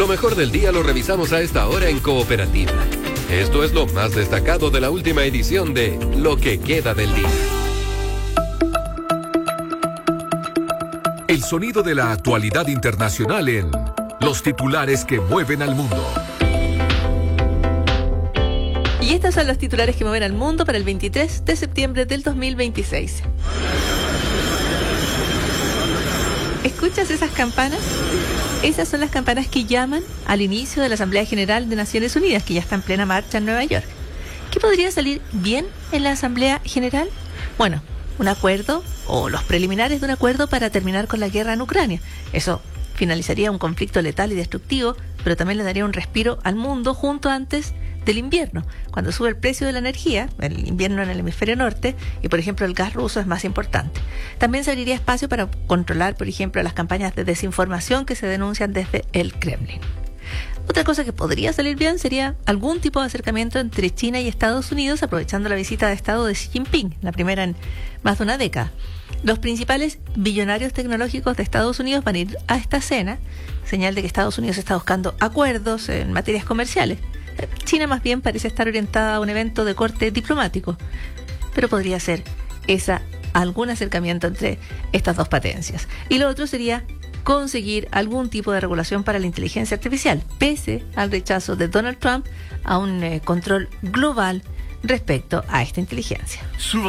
Lo mejor del día lo revisamos a esta hora en Cooperativa. Esto es lo más destacado de la última edición de Lo que queda del día. El sonido de la actualidad internacional en Los titulares que mueven al mundo. Y estos son los titulares que mueven al mundo para el 23 de septiembre del 2026. ¿Escuchas esas campanas? Esas son las campanas que llaman al inicio de la Asamblea General de Naciones Unidas, que ya está en plena marcha en Nueva York. ¿Qué podría salir bien en la Asamblea General? Bueno, un acuerdo o los preliminares de un acuerdo para terminar con la guerra en Ucrania. Eso finalizaría un conflicto letal y destructivo, pero también le daría un respiro al mundo junto antes del invierno, cuando sube el precio de la energía, el invierno en el hemisferio norte, y por ejemplo el gas ruso es más importante. También se abriría espacio para controlar, por ejemplo, las campañas de desinformación que se denuncian desde el Kremlin. Otra cosa que podría salir bien sería algún tipo de acercamiento entre China y Estados Unidos, aprovechando la visita de Estado de Xi Jinping, la primera en más de una década. Los principales billonarios tecnológicos de Estados Unidos van a ir a esta cena, señal de que Estados Unidos está buscando acuerdos en materias comerciales. China más bien parece estar orientada a un evento de corte diplomático, pero podría ser algún acercamiento entre estas dos potencias. Y lo otro sería conseguir algún tipo de regulación para la inteligencia artificial, pese al rechazo de Donald Trump a un control global respecto a esta inteligencia.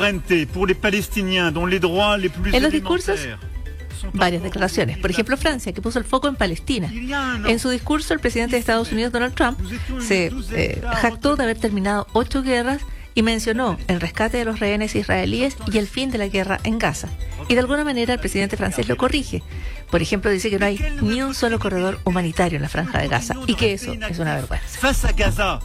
En los discursos, varias declaraciones. Por ejemplo, Francia, que puso el foco en Palestina. En su discurso, el presidente de Estados Unidos, Donald Trump, se jactó de haber terminado 8 guerras y mencionó el rescate de los rehenes israelíes y el fin de la guerra en Gaza. Y de alguna manera el presidente francés lo corrige. Por ejemplo, dice que no hay ni un solo corredor humanitario en la franja de Gaza y que eso es una vergüenza.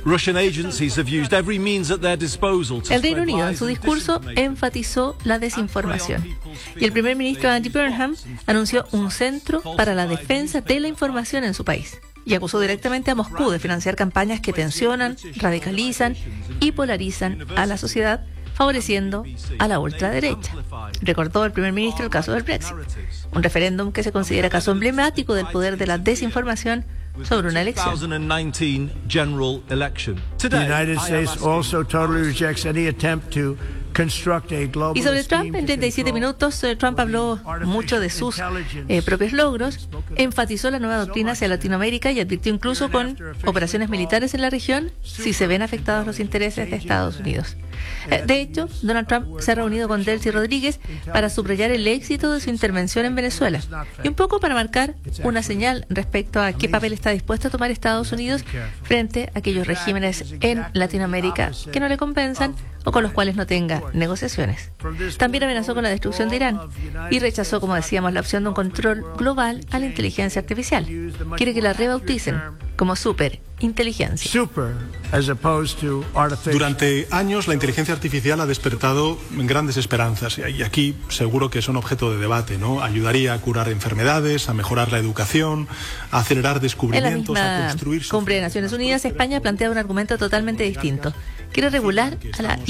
El Reino Unido, en su discurso, enfatizó la desinformación. Y el primer ministro Andy Burnham anunció un centro para la defensa de la información en su país. Y acusó directamente a Moscú de financiar campañas que tensionan, radicalizan y polarizan a la sociedad, favoreciendo a la ultraderecha. Recordó el primer ministro el caso del Brexit, un referéndum que se considera caso emblemático del poder de la desinformación sobre una elección. Y sobre Trump, en 37 minutos, Trump habló mucho de sus propios logros, enfatizó la nueva doctrina hacia Latinoamérica y advirtió incluso con operaciones militares en la región si se ven afectados los intereses de Estados Unidos. De hecho, Donald Trump se ha reunido con Delcy Rodríguez para subrayar el éxito de su intervención en Venezuela y un poco para marcar una señal respecto a qué papel está dispuesto a tomar Estados Unidos frente a aquellos regímenes en Latinoamérica que no le compensan o con los cuales no tenga negociaciones. También amenazó con la destrucción de Irán y rechazó, como decíamos, la opción de un control global a la inteligencia artificial. Quiere que la rebauticen como superinteligencia. Durante años la inteligencia artificial ha despertado grandes esperanzas y aquí seguro que es un objeto de debate, ¿no? Ayudaría a curar enfermedades, a mejorar la educación, a acelerar descubrimientos, a construir... En la misma cumbre de Naciones Unidas, España plantea un argumento totalmente distinto. Quiere regular a la